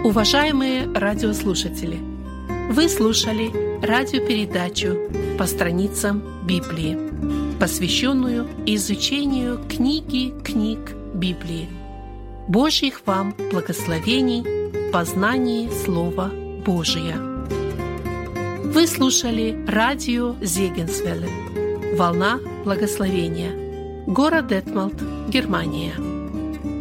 Уважаемые радиослушатели, вы слушали радиопередачу «По страницам Библии», посвященную изучению книг Библии. Божьих вам благословений в познании Слова Божия. Вы слушали радио Зегенсвелле «Волна благословения», город Детмолд, Германия.